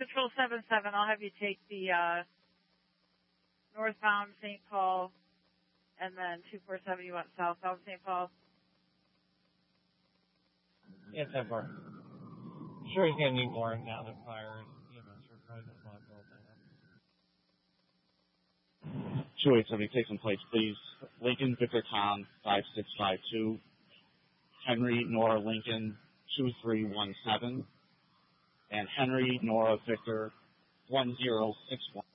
Control 77, I'll have you take the northbound St. Paul, and then 247 you want southbound St. Paul. Yeah, 10 4. Sure, he's going to need more now that fire and EMS are probably not going to 287, take some plates, please. Lincoln Victor Tom 5652. Henry Nora Lincoln 2317. And Henry Nora Victor 1061.